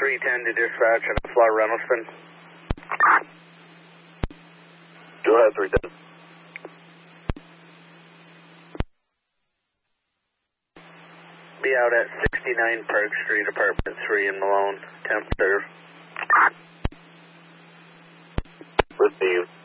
310 to dispatch on Flower Reynoldston. Go ahead, 310. Be out at 69 Park Street, apartment 3 in Malone, temp serve. Receive.